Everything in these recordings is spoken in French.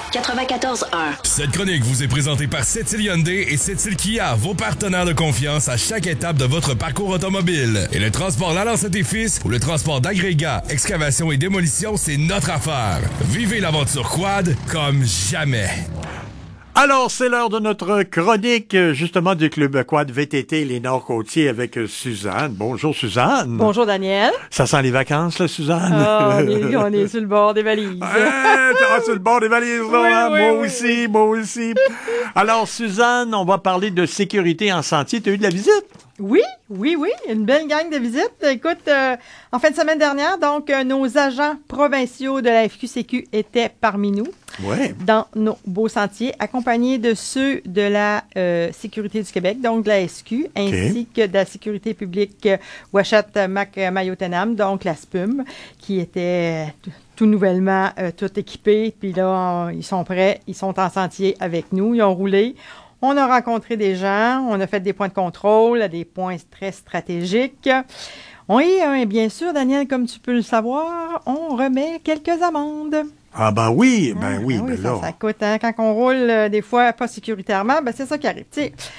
94.1. Cette chronique vous est présentée par Sept-Îles Hyundai et Sept-Îles Kia, vos partenaires de confiance à chaque étape de votre parcours automobile. Et le transport Lalance et fils ou le transport d'agrégats, excavation et démolition, c'est notre affaire. Vivez l'aventure quad comme jamais. Alors, c'est l'heure de notre chronique, justement, du Club Quad VTT Les Nord-Côtiers avec Suzanne. Bonjour, Suzanne. Bonjour, Daniel. Ça sent les vacances, là, Suzanne? On est sur le bord des valises. Sur le bord des valises, là, oui, hein? oui, Moi aussi. Alors, Suzanne, on va parler de sécurité en sentier. Tu as eu de la visite? Oui, une belle gang de visites. Écoute, en fin de semaine dernière, donc, nos agents provinciaux de la FQCQ étaient parmi nous. Ouais. Dans nos beaux sentiers, accompagnés de ceux de la Sécurité du Québec, donc de la SQ, ainsi que de la Sécurité publique Ouachat-Mac-Mayotenam, donc la SPUM, qui était tout nouvellement tout équipée. Puis là, ils sont prêts, ils sont en sentier avec nous, ils ont roulé. On a rencontré des gens, on a fait des points de contrôle, des points très stratégiques. Et bien sûr, Daniel, comme tu peux le savoir, on remet quelques amendes. Ah ben oui, ben là. Ça coûte, hein, quand on roule, des fois, pas sécuritairement, ben c'est ça qui arrive.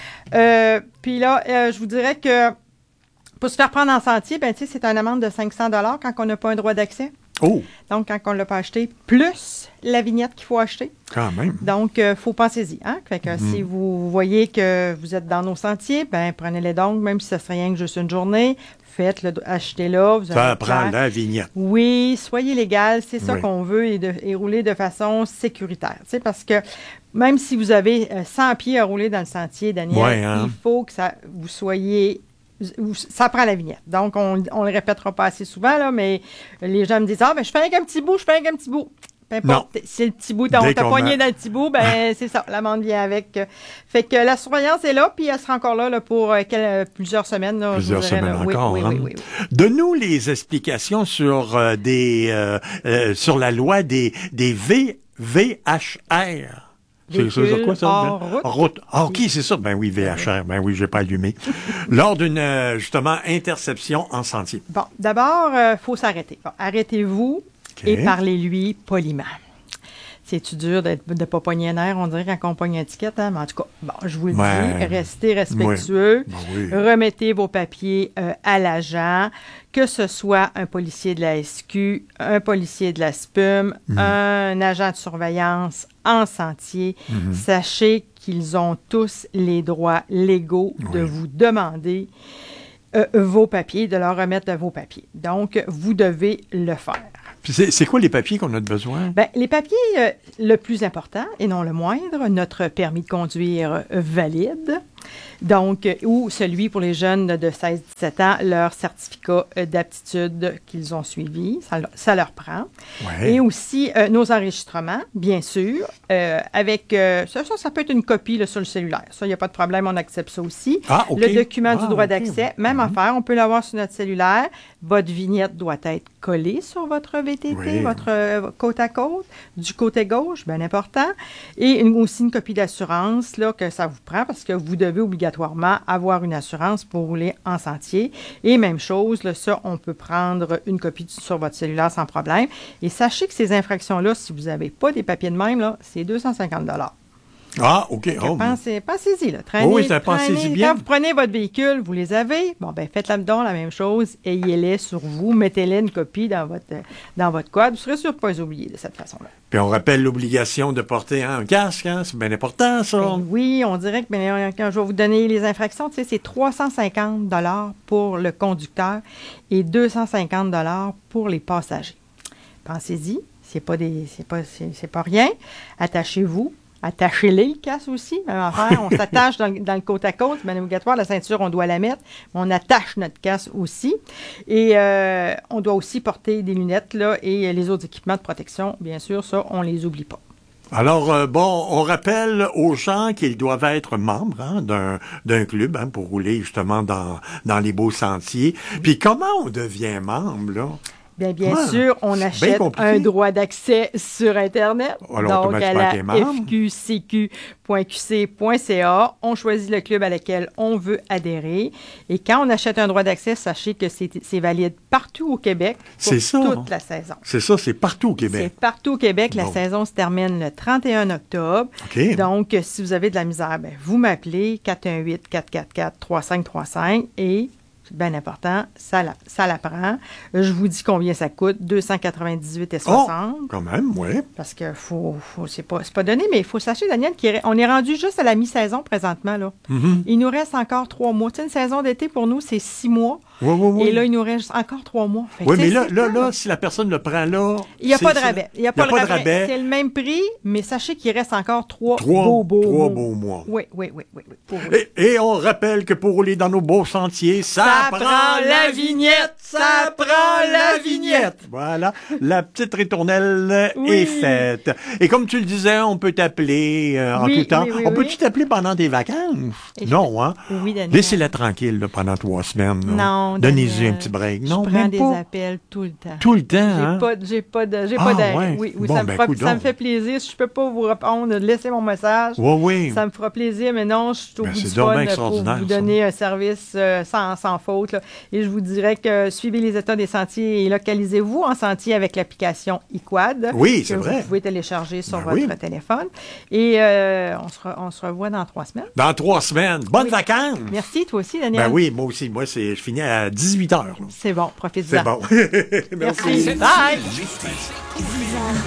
Puis là, je vous dirais que pour se faire prendre en sentier, ben c'est une amende de 500 $ quand on n'a pas un droit d'accès. Oh! Donc, quand on ne l'a pas acheté, plus la vignette qu'il faut acheter. Quand même. Donc, faut pensez-y. Hein? Fait que si vous voyez que vous êtes dans nos sentiers, ben prenez-les donc, même si ça serait rien que juste une journée. Faites-le, achetez-le. Ça prend la vignette. Oui, soyez légal. C'est ça qu'on veut et rouler de façon sécuritaire. Parce que même si vous avez 100 pieds à rouler dans le sentier, Daniel, il faut que vous soyez... Ça prend la vignette. Donc, on ne le répétera pas assez souvent, là, mais les gens me disent « Ah, ben je fais un petit bout, Peu importe, si le petit bout, on t'a pogné dans le petit bout, ben c'est ça, l'amende vient avec. Fait que la surveillance est là, puis elle sera encore là, pour plusieurs semaines. Là, plusieurs semaines encore. Oui. Donne-nous les explications sur sur la loi des VHR. C'est quoi ça? Route. Ah, OK, c'est ça. Ben oui, VHR. Ben oui, j'ai pas allumé. Lors d'une, justement, interception en sentier. Bon, d'abord, faut s'arrêter. Bon, arrêtez-vous et parlez-lui poliment. C'est-tu dur de ne pas pogner un air, on dirait, quand on pogne un ticket, hein? Mais en tout cas, bon, je vous le dis, restez respectueux. Remettez vos papiers à l'agent, que ce soit un policier de la SQ, un policier de la SPUM, un agent de surveillance en sentier. Sachez qu'ils ont tous les droits légaux de vous demander vos papiers, de leur remettre vos papiers. Donc, vous devez le faire. Puis c'est quoi les papiers qu'on a besoin? Bien, les papiers, le plus important, et non le moindre, notre permis de conduire valide, donc, ou celui pour les jeunes de 16-17 ans, leur certificat d'aptitude qu'ils ont suivi, ça leur prend. Ouais. Et aussi nos enregistrements, bien sûr, avec, ça peut être une copie là, sur le cellulaire. Ça, il n'y a pas de problème, on accepte ça aussi. Ah, okay. Le document du droit d'accès, même affaire, on peut l'avoir sur notre cellulaire. Votre vignette doit être collée sur votre VTT, votre côte à côte, du côté gauche, bien important. Et aussi une copie d'assurance là, que ça vous prend parce que vous devez obligatoirement avoir une assurance pour rouler en sentier. Et même chose, là, ça, on peut prendre une copie sur votre cellulaire sans problème. Et sachez que ces infractions-là, si vous n'avez pas des papiers de même, là, c'est 250 $. Ah, OK. Pensez-y, là. Pensez-y bien. Quand vous prenez votre véhicule, vous les avez. Bon, ben faites là-dedans la même chose. Ayez-les sur vous. Mettez-les une copie dans votre quad. Vous serez sûr de ne pas les oublier de cette façon-là. Puis on rappelle l'obligation de porter un casque. Hein? C'est bien important, ça. Ben oui, on dirait que quand je vais vous donner les infractions, c'est 350 $ pour le conducteur et 250 $ pour les passagers. Pensez-y. C'est pas rien. Attachez-vous. Attachez-les, le casque aussi. Même affaire, on s'attache dans le côte à côte. C'est bien obligatoire. La ceinture, on doit la mettre. Mais on attache notre casque aussi. Et on doit aussi porter des lunettes là, et les autres équipements de protection. Bien sûr, ça, on les oublie pas. Alors, on rappelle aux gens qu'ils doivent être membres d'un club pour rouler justement dans les beaux sentiers. Puis comment on devient membre, là? Bien sûr, on achète compliqué. un droit d'accès sur Internet. Alors, donc, à la automatiquement, t'es membre. fqcq.qc.ca. On choisit le club à lequel on veut adhérer. Et quand on achète un droit d'accès, sachez que c'est valide partout au Québec pour C'est ça. toute la saison. C'est ça, c'est partout au C'est Québec. partout au Québec. La Bon. saison se termine le 31 octobre. OK. Donc, si vous avez de la misère, vous m'appelez 418-444-3535 et, c'est bien important, ça la prend. Je vous dis combien ça coûte, 298,60. Oh, quand même, oui. Parce que c'est pas donné, mais il faut sachez, Daniel, on est rendu juste à la mi-saison présentement. Là. Mm-hmm. Il nous reste encore 3 mois. Tu sais, une saison d'été, pour nous, c'est 6 mois. Oui. Et là, il nous reste encore 3 mois. Fait que, Oui, tu sais, mais c'est là, si la personne le prend là... il n'y a c'est- pas de c'est- rabais. Il n'y a il y pas de rabais. C'est le même prix, mais sachez qu'il reste encore 3 beaux Trois mois. beaux mois. Oui. Pour vous. Et on rappelle que pour rouler dans nos beaux sentiers, ça prend la vignette! Ça prend la vignette! Voilà, la petite ritournelle Oui. est faite. Et comme tu le disais, on peut t'appeler en Oui, tout temps. oui, On peut-tu t'appeler pendant tes vacances? Et Non, hein? Oui, Daniel. Laissez-la tranquille là, pendant 3 semaines. là. Non, Donnez-y Daniel, un petit break. Je Non, prends même des pas. appels tout le temps. Tout le temps, hein? J'ai pas d'arrêt. ouais. Oui, Bon, ça, ben, ça me fait plaisir. Si je peux pas vous répondre, laissez mon message. Oui. Ça me fera plaisir, mais non, je suis au Ben, bout c'est du donc bien fun pour extraordinaire, vous ça. donner un service sans faute. Là. Et je vous dirais que suivez les états des sentiers et localisez-vous en sentier avec l'application iQuad. Oui, c'est que vrai. Vous pouvez télécharger sur Ben votre oui. téléphone. Et on se revoit dans 3 semaines. Dans 3 semaines. Bonnes Oui. vacances! Merci, toi aussi, Daniel. Ben oui, moi aussi. Moi, je finis à 18h. C'est bon, profite-en. C'est bon. Merci. Merci. Bye! Vous